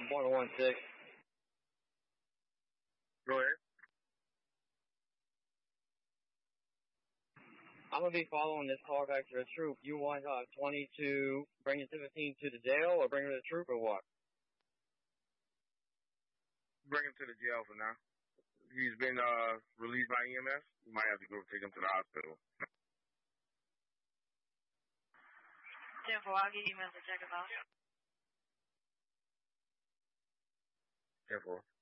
116. Go ahead. I'm going to be following this car back to the troop. You want 22, bring it to 15 to the jail, or bring it to the troop, or what? Bring him to the jail for now. He's been released by EMS. You might have to go take him to the hospital. 10-4, I'll get EMS to check him out. 10-4.